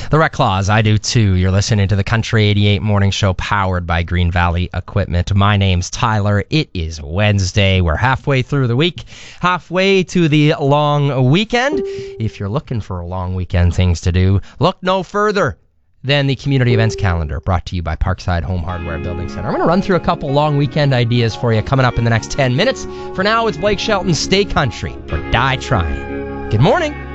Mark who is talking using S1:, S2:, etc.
S1: The Red Claws, I do too. You're listening to the Country 88 Morning Show powered by Green Valley Equipment. My name's Tyler. It is Wednesday. We're halfway through the week, halfway to the long weekend. If you're looking for a long weekend things to do, look no further than the community events calendar brought to you by Parkside Home Hardware Building Center. I'm going to run through a couple long weekend ideas for you coming up in the next 10 minutes. For now, it's Blake Shelton's Stay Country or Die Trying. Good morning.